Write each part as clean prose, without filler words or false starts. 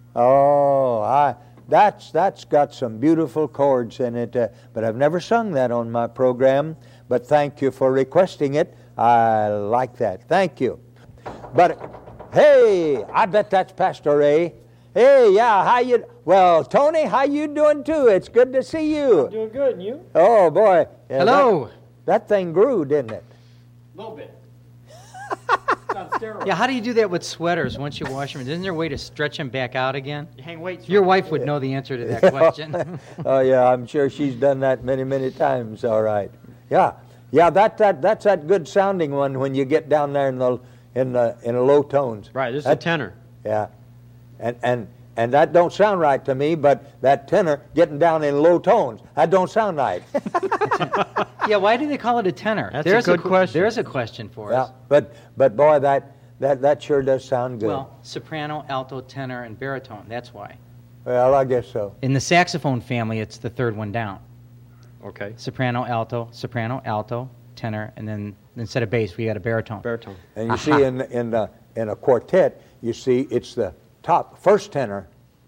Oh, that's got some beautiful chords in it, but I've never sung that on my program. But thank you for requesting it. I like that. Thank you. But hey, I bet that's Pastor Ray. Hey, yeah, how you? Well, Tony, how you doing too? It's good to see you. I'm doing good, and you? Oh boy. Yeah, Hello. That thing grew, didn't it? A little bit. On steroids. Yeah, how do you do that with sweaters once you wash them? Isn't there a way to stretch them back out again? You hang weights. Your wife would know the answer to that question. Oh yeah, I'm sure she's done that many times. All right. Yeah. That's that good sounding one when you get down there in the low tones. Right, this is a tenor. Yeah. And that don't sound right to me, but that tenor getting down in low tones, that don't sound right. Yeah, why do they call it a tenor? That's a good question. There's a question for us. Yeah, but boy, that sure does sound good. Well, soprano, alto, tenor, and baritone. That's why. Well, I guess so. In the saxophone family, it's the third one down. Okay. Soprano, alto, tenor, and then instead of bass, we got a baritone. Baritone. And you see in a quartet, you see it's the first tenor.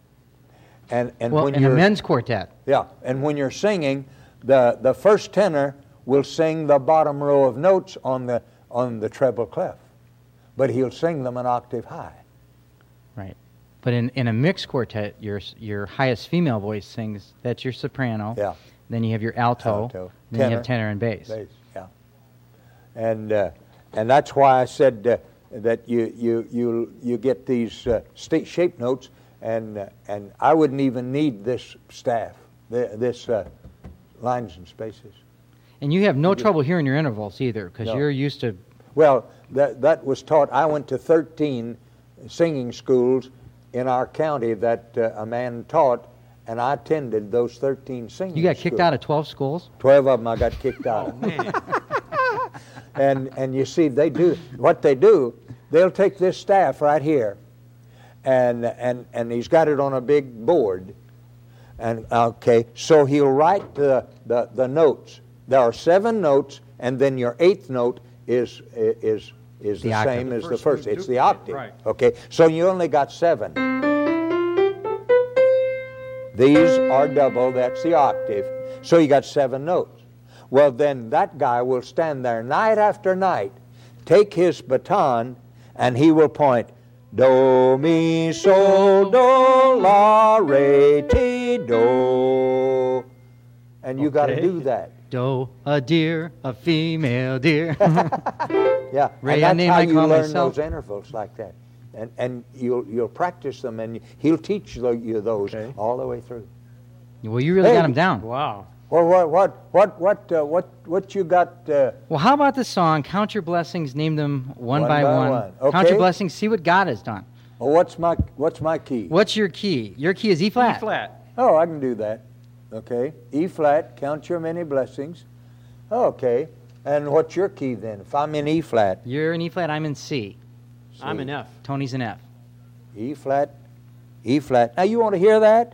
And well, when in a men's quartet. Yeah, and when you're singing, the first tenor will sing the bottom row of notes on the treble clef, but he'll sing them an octave high. Right. But in a mixed quartet, your highest female voice sings. That's your soprano. Yeah. Then you have your alto. Then you have tenor and bass. Yeah. And that's why I said that you get these shape notes, and I wouldn't even need this staff, this lines and spaces. And you have no trouble hearing your intervals either, because you're used to. Well, that was taught. I went to 13 singing schools in our county that a man taught, and I attended those 13 singing schools. You got kicked out of 12 schools? 12 of them I got kicked out. Oh, man. And you see, what they do, they'll take this staff right here, and he's got it on a big board, and okay, so he'll write the notes. There are 7 notes, and then your 8th note is the same as the first. It's the octave. Right. Okay, so you only got 7. These are double. That's the octave. So you got 7 notes. Well, then that guy will stand there night after night, take his baton, and he will point, do, mi, sol, do, la, re, ti, do. And you got to do that. Do, a deer, a female deer. Yeah, Ray, and that's how you learn myself. those intervals like that. And you'll practice them, and he'll teach you those all the way through. Well, you really got them down. Wow. Well, what you got? Well, how about the song, Count Your Blessings, name them one by one. Okay. Count your blessings, see what God has done. Well, what's my key? What's your key? Your key is E flat. E flat. Oh, I can do that. Okay, E flat, count your many blessings. Okay, and what's your key then? If I'm in E flat. You're in E flat, I'm in C. I'm in F. Tony's in F. E flat, E flat. Now you want to hear that?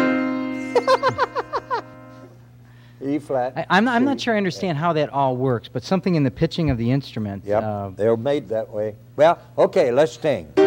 E flat. I'm not sure I understand how that all works, but something in the pitching of the instrument. Yep, they're made that way. Well, okay, let's sing.